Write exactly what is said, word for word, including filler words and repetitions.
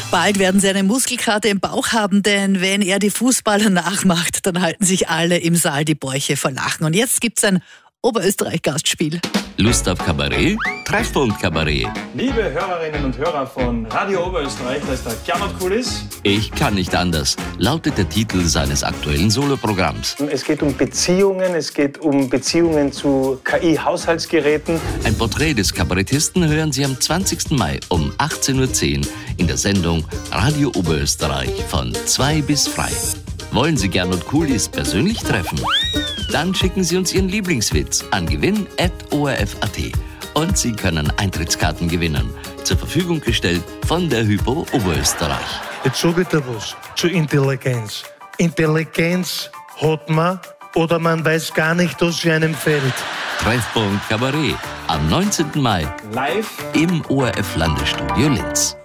Bald werden sie eine Muskelkater im Bauch haben, denn wenn er die Fußballer nachmacht, dann halten sich alle im Saal die Bäuche vor Lachen. Und jetzt gibt's ein Oberösterreich-Gastspiel. Lust auf Kabarett? Treffpunkt Kabarett. Liebe Hörerinnen und Hörer von Radio Oberösterreich, da ist der Gernot Kulis. Ich kann nicht anders, lautet der Titel seines aktuellen Soloprogramms. Es geht um Beziehungen, es geht um Beziehungen zu K I-Haushaltsgeräten. Ein Porträt des Kabarettisten hören Sie am zwanzigsten Mai um achtzehn Uhr zehn in der Sendung Radio Oberösterreich von zwei bis frei. Wollen Sie Gernot Kulis persönlich treffen? Dann schicken Sie uns Ihren Lieblingswitz an gewinn at o r f punkt a t und Sie können Eintrittskarten gewinnen. Zur Verfügung gestellt von der Hypo Oberösterreich. Jetzt sage ich dir was zur Intelligenz. Intelligenz hat man oder man weiß gar nicht, was sie einem fehlt. Treffpunkt Kabarett am neunzehnten Mai Live im O R F Landesstudio Linz.